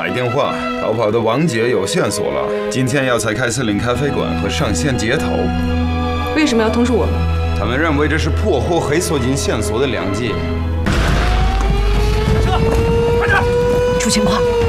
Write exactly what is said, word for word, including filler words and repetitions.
来电话，逃跑的王姐有线索了。今天要在开司令咖啡馆和上线接头。 为什么要通知我们？ 他们认为这是破获黑索金线索的良机。 出情况。